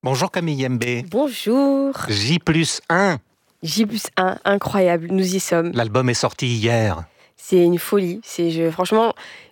Bonjour Camille Yembe. Bonjour. J+1. J+1, incroyable, nous y sommes. L'album est sorti hier. C'est une folie. Franchement,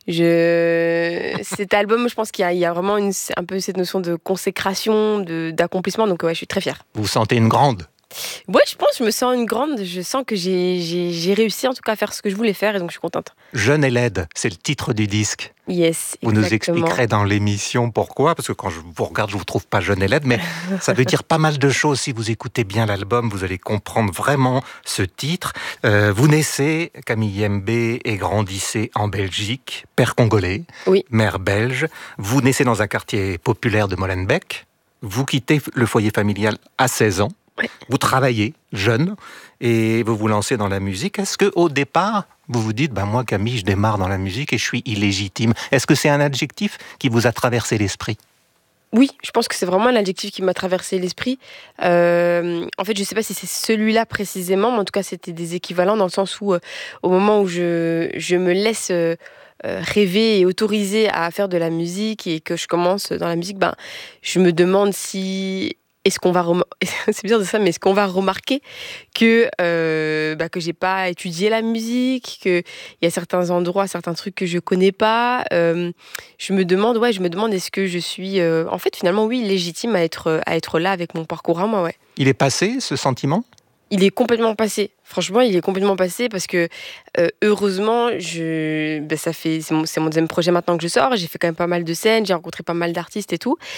cet album, je pense qu'il y a vraiment un peu cette notion de consécration, d'accomplissement. Donc ouais, je suis très fière. Vous vous sentez une grande? Ouais, je me sens une grande. Je sens que j'ai réussi en tout cas à faire ce que je voulais faire et donc je suis contente. Jeune et laide, c'est le titre du disque. Yes, vous exactement. Nous expliquerez dans l'émission pourquoi, parce que quand je vous regarde, je vous trouve pas jeune et laide, mais ça veut dire pas mal de choses. Si vous écoutez bien l'album, vous allez comprendre vraiment ce titre. Vous naissez, Camille Yembe, et grandissez en Belgique, père congolais, oui. Mère belge. Vous naissez dans un quartier populaire de Molenbeek. Vous quittez le foyer familial à 16 ans. Ouais. Vous travaillez jeune et vous vous lancez dans la musique. Est-ce qu'au départ, vous vous dites, moi Camille, je démarre dans la musique et je suis illégitime? Est-ce que c'est un adjectif qui vous a traversé l'esprit? Oui, je pense que c'est vraiment un adjectif qui m'a traversé l'esprit. En fait, je ne sais pas si c'est celui-là précisément, mais en tout cas, c'était des équivalents dans le sens où, au moment où je me laisse rêver et autoriser à faire de la musique et que je commence dans la musique, je me demande si... c'est bizarre de ça, mais est-ce qu'on va remarquer que j'ai pas étudié la musique, qu'il y a certains endroits, certains trucs que je connais pas. Je me demande, est-ce que je suis, en fait, finalement, oui, légitime à être là avec mon parcours à moi, ouais. Il est passé, ce sentiment ? Il est complètement passé. Franchement, il est complètement passé parce que, heureusement, c'est mon deuxième projet maintenant que je sors. J'ai fait quand même pas mal de scènes, j'ai rencontré pas mal d'artistes et tout.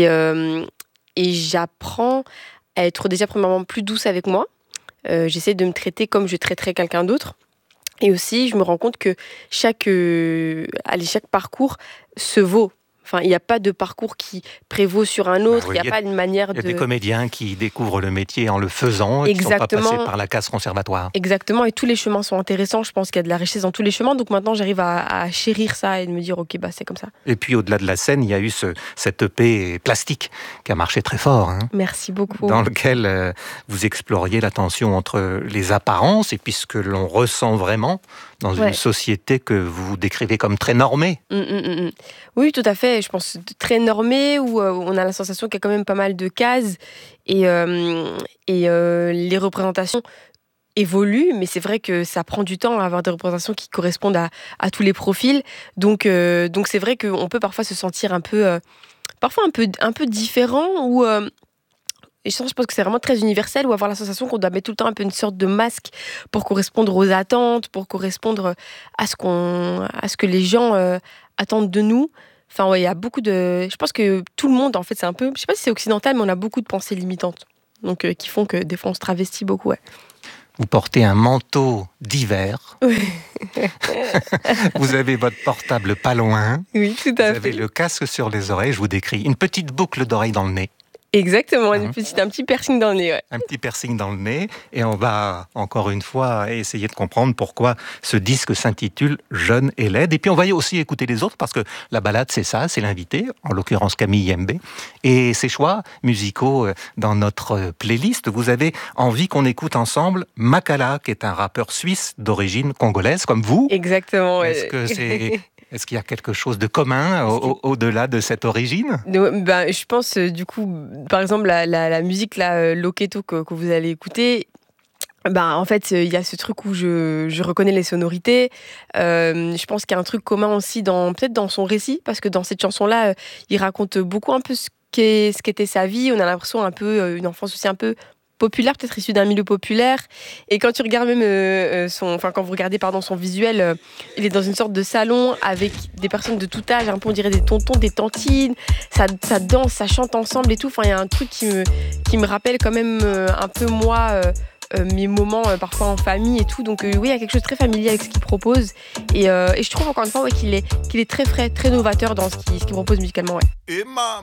Et j'apprends à être déjà premièrement plus douce avec moi. J'essaie de me traiter comme je traiterais quelqu'un d'autre. Et aussi, je me rends compte que chaque parcours se vaut. Enfin, il n'y a pas de parcours qui prévaut sur un autre. Il n'y a pas une manière de... Il y a des comédiens qui découvrent le métier en le faisant et qui ne sont pas passés par la case conservatoire. Exactement, et tous les chemins sont intéressants. Je pense qu'il y a de la richesse dans tous les chemins. Donc maintenant, j'arrive à chérir ça et de me dire, ok, c'est comme ça. Et puis, au-delà de la scène, il y a eu cette EP plastique qui a marché très fort. Merci beaucoup. Dans lequel vous exploriez la tension entre les apparences et puis ce que l'on ressent vraiment dans une société que vous décrivez comme très normée. Oui, tout à fait. Je pense très normée, où on a la sensation qu'il y a quand même pas mal de cases et les représentations évoluent, mais c'est vrai que ça prend du temps à avoir des représentations qui correspondent à tous les profils. Donc c'est vrai qu'on peut parfois se sentir un peu différent ou... Et je pense que c'est vraiment très universel, ou avoir la sensation qu'on doit mettre tout le temps un peu une sorte de masque pour correspondre aux attentes, pour correspondre à ce que les gens attendent de nous. Enfin, il y a beaucoup de... Je pense que tout le monde, en fait, c'est un peu... Je sais pas si c'est occidental, mais on a beaucoup de pensées limitantes. Donc, qui font que des fois, on se travestit beaucoup, ouais. Vous portez un manteau d'hiver. Oui. Vous avez votre portable pas loin. Oui, tout à fait. Vous avez le casque sur les oreilles, je vous décris. Une petite boucle d'oreille dans le nez. Exactement, un petit piercing dans le nez. Ouais. Un petit piercing dans le nez. Et on va, encore une fois, essayer de comprendre pourquoi ce disque s'intitule « Jeune et laide ». Et puis on va aussi écouter les autres, parce que la balade, c'est ça, c'est l'invité, en l'occurrence Camille Yembe. Et ses choix musicaux dans notre playlist, vous avez envie qu'on écoute ensemble Makala, qui est un rappeur suisse d'origine congolaise, comme vous. Exactement. Est-ce qu'il y a quelque chose de commun au-delà de cette origine ? Je pense, du coup, par exemple, la musique, Loketo, que vous allez écouter, en fait, il y a ce truc où je reconnais les sonorités. Je pense qu'il y a un truc commun aussi, peut-être dans son récit, parce que dans cette chanson-là, il raconte beaucoup un peu ce qu'était sa vie. On a l'impression un peu, une enfance aussi un peu populaire, peut-être issu d'un milieu populaire. Et quand tu regardes même quand vous regardez son visuel, il est dans une sorte de salon avec des personnes de tout âge, un peu on dirait des tontons, des tantines. Ça danse, ça chante ensemble et tout. Enfin, il y a un truc qui me rappelle quand même un peu moi. Mes moments parfois en famille et tout, donc oui, il y a quelque chose de très familier avec ce qu'il propose et je trouve encore une fois qu'il est très frais, très novateur dans ce qu'il propose musicalement.